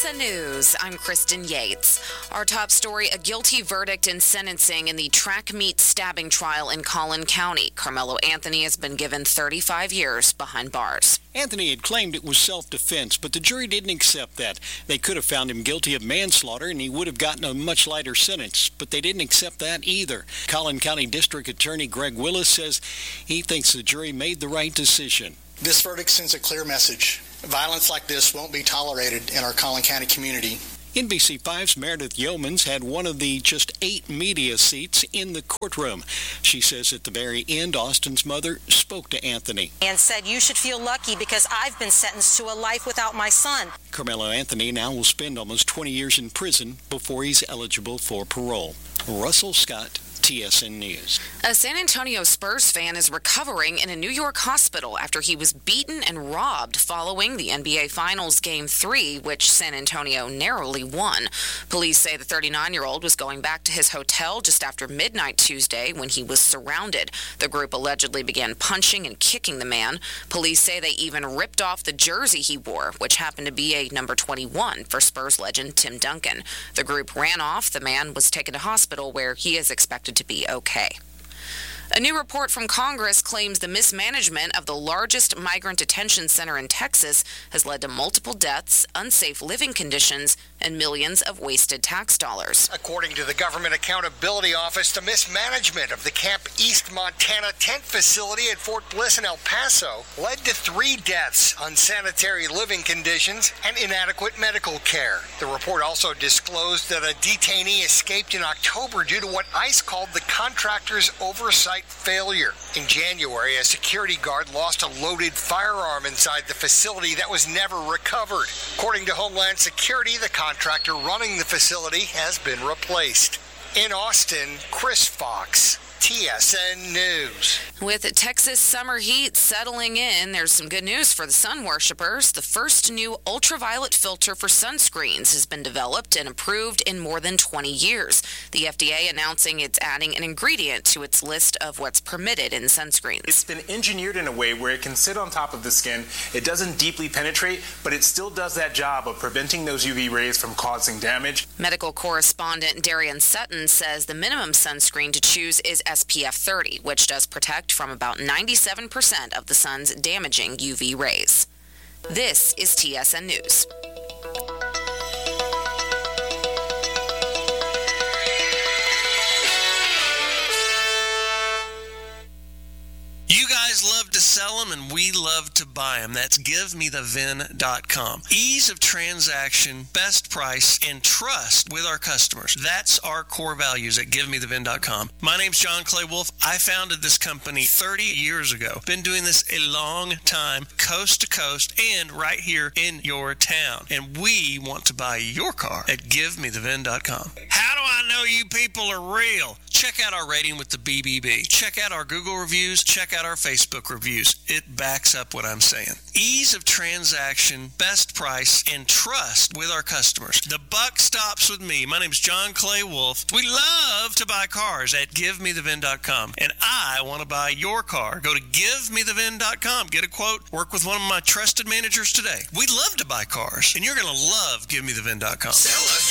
TSN News, I'm Kristen Yates. Our top story, a guilty verdict in sentencing in the track meet stabbing trial in Collin County. Carmelo Anthony has been given 35 years behind bars. Anthony had claimed it was self-defense, but the jury didn't accept that. They could have found him guilty of manslaughter, and he would have gotten a much lighter sentence, but they didn't accept that either. Collin County District Attorney Greg Willis says he thinks the jury made the right decision. This verdict sends a clear message. Violence like this won't be tolerated in our Collin County community. NBC5's Meredith Yeomans had one of the just 8 media seats in the courtroom. She says at the very end, Austin's mother spoke to Anthony and said, "You should feel lucky because I've been sentenced to a life without my son." Carmelo Anthony now will spend almost 20 years in prison before he's eligible for parole. Russell Scott, TSN News. A San Antonio Spurs fan is recovering in a New York hospital after he was beaten and robbed following the NBA Finals Game 3, which San Antonio narrowly won. Police say the 39-year-old was going back to his hotel just after midnight Tuesday when he was surrounded. The group allegedly began punching and kicking the man. Police say they even ripped off the jersey he wore, which happened to be a number 21 for Spurs legend Tim Duncan. The group ran off. The man was taken to hospital where he is expected to be okay. A new report from Congress claims the mismanagement of the largest migrant detention center in Texas has led to multiple deaths, unsafe living conditions, and millions of wasted tax dollars. According to the Government Accountability Office, the mismanagement of the Camp East Montana tent facility at Fort Bliss in El Paso led to 3 deaths, unsanitary living conditions, and inadequate medical care. The report also disclosed that a detainee escaped in October due to what ICE called the contractor's oversight failure. In January, a security guard lost a loaded firearm inside the facility that was never recovered. According to Homeland Security, the contractor running the facility has been replaced. In Austin, Chris Fox, TSN News. With Texas summer heat settling in, there's some good news for the sun worshipers. The first new ultraviolet filter for sunscreens has been developed and approved in more than 20 years. The FDA announcing it's adding an ingredient to its list of what's permitted in sunscreens. It's been engineered in a way where it can sit on top of the skin. It doesn't deeply penetrate, but it still does that job of preventing those UV rays from causing damage. Medical correspondent Darian Sutton says the minimum sunscreen to choose is SPF 30, which does protect from about 97% of the sun's damaging UV rays. This is TSN News. You guys love to sell them, and we love to buy them. That's GiveMeTheVin.com. Ease of transaction, best price, and trust with our customers. That's our core values at GiveMeTheVin.com. My name's John Clay Wolf. I founded this company 30 years ago. Been doing this a long time, coast to coast, and right here in your town. And we want to buy your car at GiveMeTheVin.com. How do I know you people are real? Check out our rating with the BBB. Check out our Google reviews. Check out our Facebook reviews. It backs up what I'm saying. Ease of transaction, best price, and trust with our customers. The buck stops with me. My name's John Clay Wolf. We love to buy cars at GiveMeTheVin.com, and I want to buy your car. Go to GiveMeTheVin.com. Get a quote. Work with one of my trusted managers today. We love to buy cars, and you're going to love GiveMeTheVin.com.